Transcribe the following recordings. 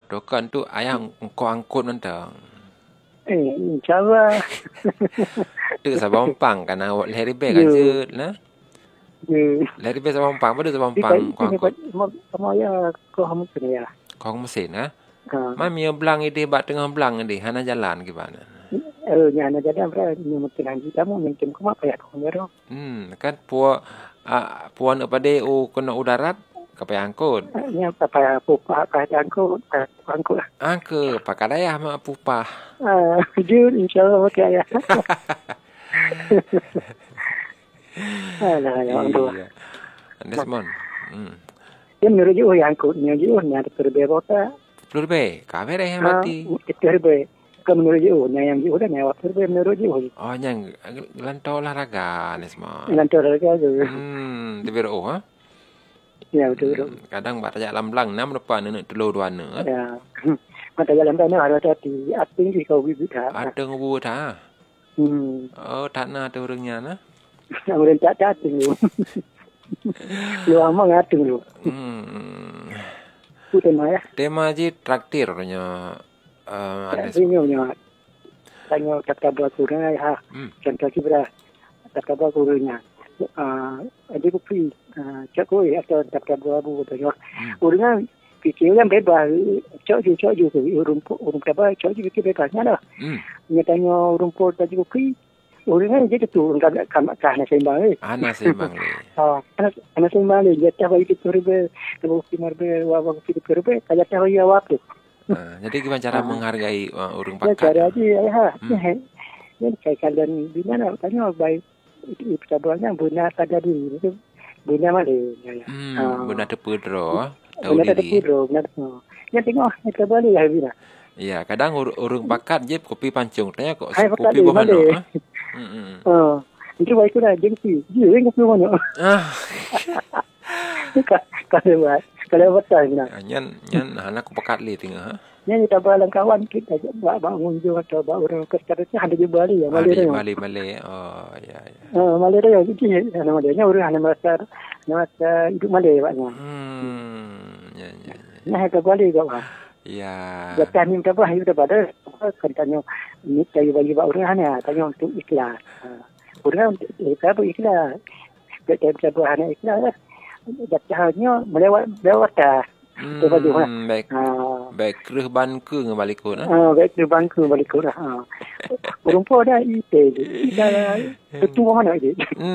Dokan tu ayah kau angkut mentang. InsyaAllah. Tu sabampang kan awak lari beg aja nah. Ya. Lari beg sabampang pada sabampang kau angkut. Kamu ya kau hamu ya. Kau mesin ah. Mami belang ide bak tengah belang ide hana jalan gimana? Nya na jadi amra ni mungkin anji kamu mungkin kau apa ya kau ngero. Kan puan pada kena udarat kapai angkut. Nya apa angkut. Angke pakadayah mak pupah. Jujur insyaallah okey ya. Alah ya Allah. Desmond. Dia menurut yang angkut nya nya terbebota. Terbe, kabe dah yang mati. Terbe. Menurut nya yang dah nya terbe menurut Oh yang lantau olahraga Desmond. Lantau olahraga tu. Terbe ha? Ya betul. Kadang bak tajak lamblang nam depan nak telur duana. Ya. Mata jalan tanah ada hati. Ating di kau bibi dah. Ada ngubu dah. Oh, tak nak ada orangnya nah. Orang tak tu. Lu amang ngatung lu. Tema ya. Tema je traktirnya ada. Nya. Tanya kata buat kurang ha. Contoh kibra. Kata buat kurangnya. Ada bukti cakoi atau kata buat bu tu. Orang fikirnya bebas. Cok ju rumput apa cok ju bebasnya lah. Nya tanya rumput tadi bukti. Orang jadi tu enggak kan seimbang. Ana seimbang ni. Ana seimbang ni jatah bagi terbe, bukti marbe wa bukti terbe, kaya tahu ya waktu. Jadi gimana cara menghargai orang pakat? Cara aja ya. Ini saya kalian di mana tanya baik itu sabarnya benar pada diri itu benar mana ya. Benar tepedro. Benar tepedro, benar. Yang tengok kita balik ya bila. Ya, kadang orang pakat je kopi pancung tanya kok kopi buah mana? Itu baik sudah jengsi. Dia yang kopi mana? Kalau betul ni. Nyan anak pakat li tengah. Nyan kita balang kawan kita bangun juga atau orang kesetaranya ada di Bali ya. Bali. Oh ya. Malay dia itu nama dia orang anak masa hidup Malay paknya. Ya. Nah ke Bali juga. Ya. Jatah ni kita bahas itu pada katanya ni cari bagi orang hanya tanya untuk ikhlas. Orang kita pun ikhlas. Kita buat anak ikhlas. Jatahnya melewat dah. Baik kereh ban ke balik ko na. Baik kereh ban ke balik ko dah. Orang pun ada ite. Itu mana je.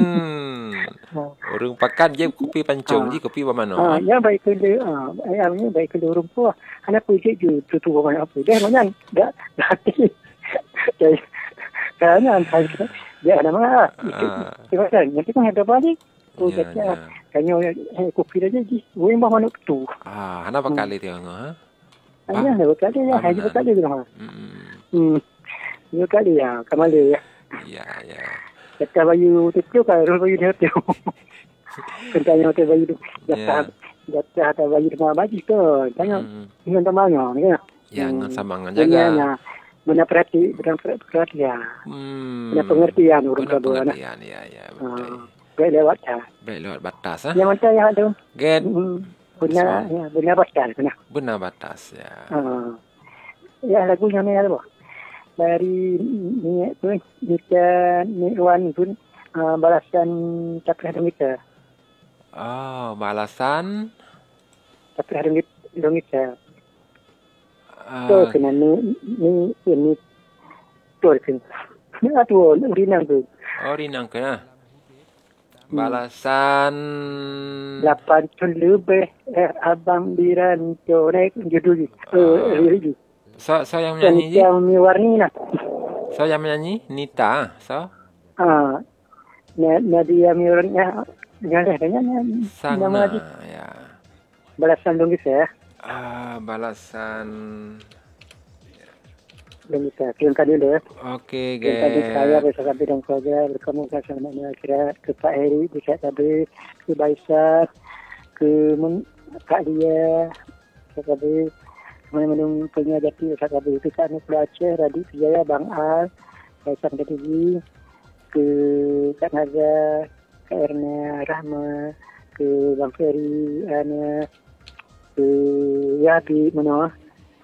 Orang pakat je kopi pancung je kopi mana. Ya baik kerja. Ayamnya baik kerja orang pun. Anak pun je tu mana apa. Dah mana dah hati. Kerana dia ada mana. Kita nanti kan ada balik. Kanya kopi aja ji. Gue mbah mana tu. Hana bakal dia ngah. Hanya bakal dia, haji bakal dia dah. Ni kali ya, kamal dia. Ya. Kita bayu tu kan, bayu dia tu. Kentanya tu bayu tu. Jatah ada bayu sama baju tu. Tanya dengan temannya, ya. Yang samangan jaga. Benar perhatian. Benar pengertian orang kedua. Pengertian, ya. Betul. Baik lewat batas. Yang mana yang ada? Get. Benar batas. Benar batas, ya. Ya lagunya ni apa? Dari ni Wan pun balasan tapi hari kita. Balasan tapi hari kita. Tu kena ni tu kan. Ni atu rinang tu. Rinang kena. Balasan 8 tahun lebih abang biran corek judul So yang menyanyi yang warni lah. So yang menyanyi Nita. So Nadia Mirnya Sana ya. Balasan dong saya. Balasan Bisa terima kasih dulu. Okey, guys. Saya bersama bidang kerja berkamu sama kira ke Pak Heri bisa tadi ke Baisa ke Kak Dia tadi menung punya jati tadi itu kan Aceh Radit Jaya Bang Al saya sampai tinggi ke Kak Naza ke Erna Rahma ke Bang Ferry ana ke Yabi mana